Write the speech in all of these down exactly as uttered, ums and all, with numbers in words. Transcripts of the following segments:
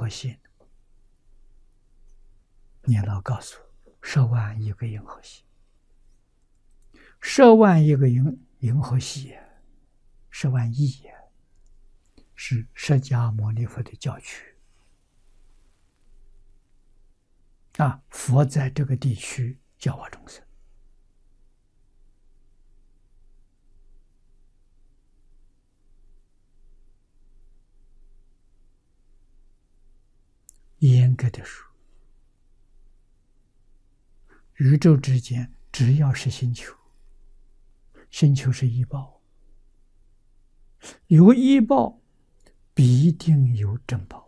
河系？你老告诉我，十万亿个银河系，十万亿个银银河系，十万亿是释迦牟尼佛的教区啊！佛在这个地区教化众生。严格的说，宇宙之间只要是星球，星球是依报，有依报必定有正报，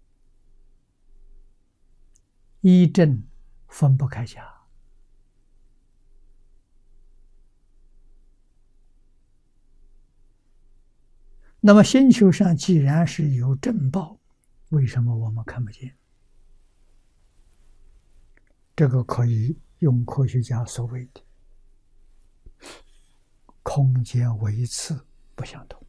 依正分不开家。那么星球上既然是有正报，为什么我们看不见？这个可以用科学家所谓的空间维次不相同。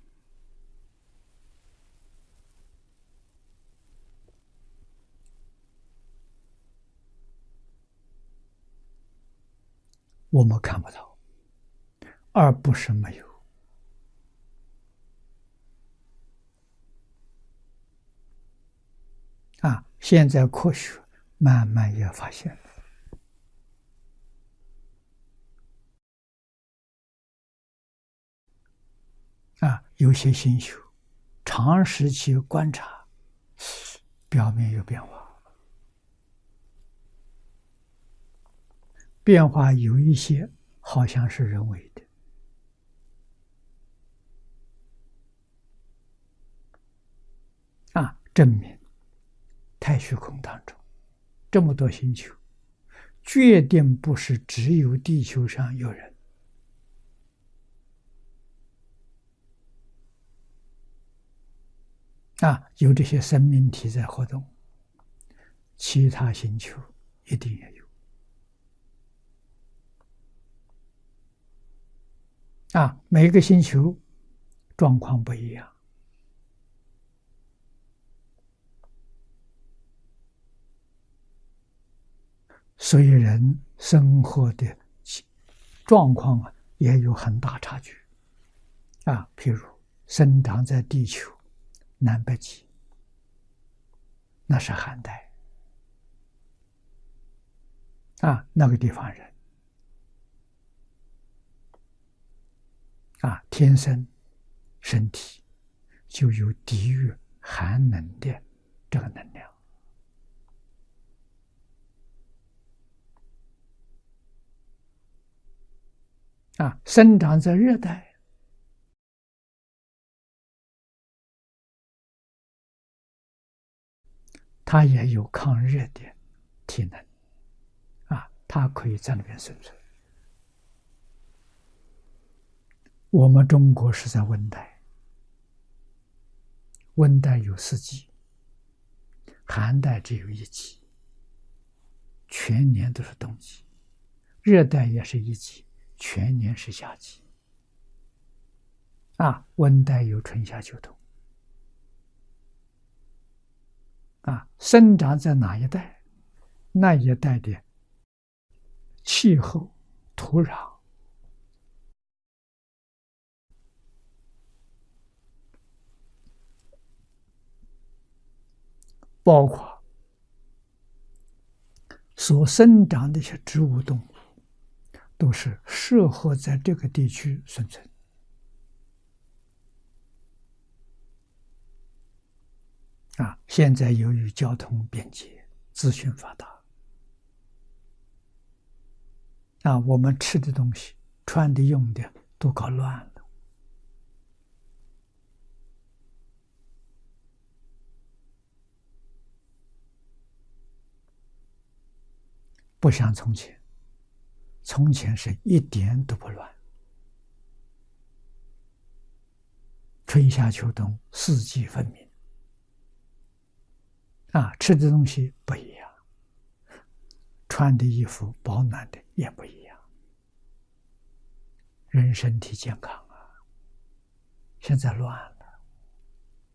我们看不到，而不是没有。啊，现在科学慢慢也发现了。啊，有些星球长时期观察，表面有变化，变化有一些好像是人为的。啊，证明太虚空当中这么多星球，决定不是只有地球上有人。啊，有这些生命体在活动，其他星球一定也有。啊，每个星球状况不一样，所以人生活的状况啊也有很大差距。啊，譬如生长在地球南北极，那是寒带啊，那个地方人啊，天生身体就有抵御寒冷的这个能量啊。生长在热带，它也有抗热的体能啊，它可以在那边生存。我们中国是在温带，温带有四季，寒带只有一季，全年都是冬季；热带也是一季，全年是夏季。啊，温带有春夏秋冬。啊，生长在哪一带，那一带的气候、土壤，包括所生长的一些植物、动物，都是适合在这个地区生存。啊，现在由于交通便捷、资讯发达，啊，我们吃的东西、穿的、用的都搞乱了。不像从前，从前是一点都不乱，春夏秋冬四季分明。啊，吃的东西不一样，穿的衣服、保暖的也不一样，人身体健康啊，现在乱了。